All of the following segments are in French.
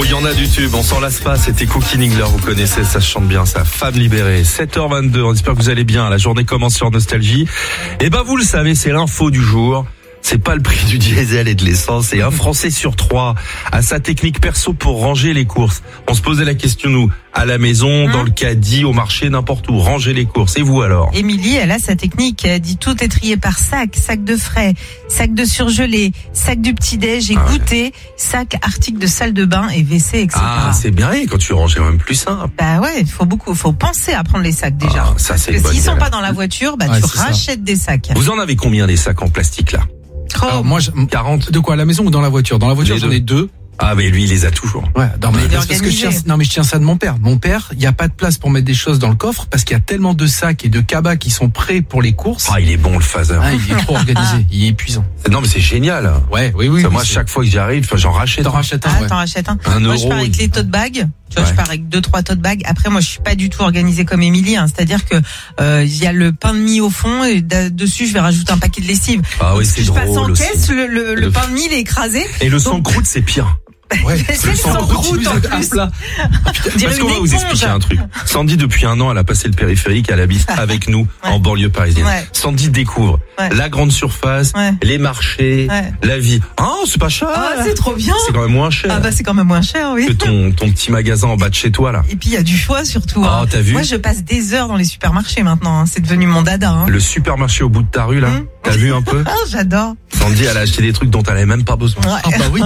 il y en a du tube, on s'en lasse pas, c'était Cookie Ningler, vous connaissez, ça se chante bien, ça, Femme libérée, 7h22, on espère que vous allez bien, la journée commence sur Nostalgie. Et ben vous le savez, c'est l'info du jour. C'est pas le prix du diesel et de l'essence. Et un Français sur 3 a sa technique perso pour ranger les courses. On se posait la question, nous, à la maison, dans le caddie, au marché, n'importe où. Ranger les courses. Et vous alors? Émilie, elle a sa technique. Elle dit tout est trié par sac. Sac de frais, sac de surgelé, sac du petit-déj et goûter, sac article de salle de bain et WC, etc. Ah, c'est bien. Et quand tu ranges, c'est même plus simple. Bah ouais, faut penser à prendre les sacs déjà. Ah, ça, c'est parce une que bonne s'ils sont galère. pas dans la voiture, bah Ouais, tu c'est ça. rachètes des sacs. Vous en avez combien des sacs en plastique là? Alors moi, 40. de quoi, à la maison ou dans la voiture? Dans la voiture, Les j'en deux. ai 2. Ah, mais lui, il les a toujours. Ouais, non, mais Il est parce que je organisé. tiens ça de mon père. Mon père, il y a pas de place pour mettre des choses dans le coffre parce qu'il y a tellement de sacs et de cabas qui sont prêts pour les courses. Ah, il est bon le phaser. Ah, il est trop organisé, il est épuisant. Non, mais c'est génial. Ouais, oui. Ça, moi, chaque fois que j'y arrive, j'en rachète. t'en rachètes un, Ah, ouais. t'en rachètes un. Un Moi, je euro, pars avec il les faut. tote bags. Tu vois, Ouais. je pars avec 2-3 tote bags. Après, moi, je suis pas du tout organisée comme Émilie, hein. C'est-à-dire que, il y a le pain de mie au fond et dessus, je vais rajouter un paquet de lessive. Ah oui, Donc, c'est je passe en drôle aussi. caisse, le pain de mie, il est écrasé. Et le sang croûte, c'est pire. Ouais, C'est le sang croûte en plus. plat. On dirait Parce qu'on une va vous éponge. expliquer un truc. Sandy, depuis 1 an, elle a passé le périphérique, elle habite avec nous en banlieue parisienne. Ouais. Sandy découvre Ouais. la grande surface, Ouais. les marchés, Ouais. la vie. Ah, c'est pas cher. Ah, c'est trop bien. C'est quand même moins cher Ah bah c'est quand même moins cher, oui. que ton petit magasin en bas de chez toi là. Et puis il y a du choix surtout. Ah, hein. t'as vu? Moi je passe des heures dans les supermarchés maintenant. Hein. C'est devenu mon dada. Hein. Le supermarché au bout de ta rue là, t'as vu un peu? Ah j'adore. Sandy, elle a acheté des trucs dont elle avait même pas besoin. Ouais. Ah bah oui.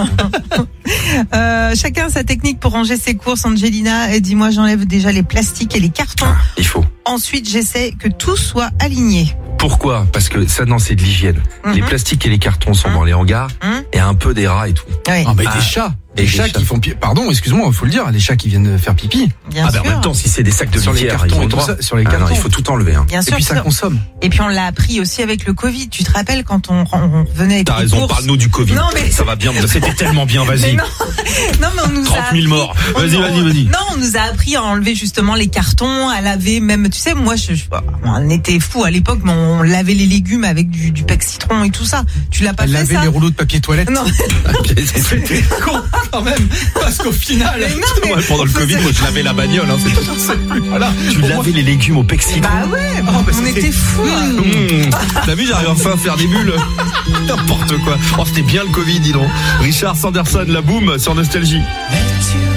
Chacun sa technique pour ranger ses courses. Angelina, elle dit moi j'enlève déjà les plastiques et les cartons. Ah, il faut. Ensuite j'essaie que tout soit aligné. Pourquoi? Parce que ça, non, c'est de l'hygiène. Les plastiques et les cartons sont dans les hangars et un peu des rats et tout. Ouais. Ah, mais Ah. des chats. Et Des des chats chats. qui font pardon, excuse-moi, il faut le dire, les chats qui viennent faire pipi. Bien Ah sûr. ben en même temps, si c'est des sacs de Sur les litière, cartons ils ont et le tout droit. ça, sur les Ah non, cartons. il faut tout enlever. Hein. Bien Et sûr. puis ça consomme. Et puis on l'a appris aussi avec le Covid. Tu te rappelles quand on venait avec T'as les raison, courses. parle-nous du Covid. Non, mais- Ça va bien, c'était tellement bien, Mais vas-y. non, non, mais on nous 30 a 000 appris- morts. on- Vas-y, on- vas-y, vas-y. Non, on nous a appris à enlever justement les cartons, à laver même, tu sais, moi, on était fous à l'époque, mais on lavait les légumes avec du pec citron et tout ça. Tu l'as pas fait Laver ça? les rouleaux de papier toilette. Non, C'était con quand même, parce qu'au final. mais non, mais Ouais, pendant le on Covid, faisait- moi je lavais la bagnole, hein, c'est tout. Voilà. Tu lavais les légumes au pec citron. Bah ouais, bah on c'était- était fous. hein. T'as vu, j'arrive enfin à faire des bulles. N'importe quoi. Oh, c'était bien le Covid, dis donc. Richard Sanderson, la boum sur Nostalgie.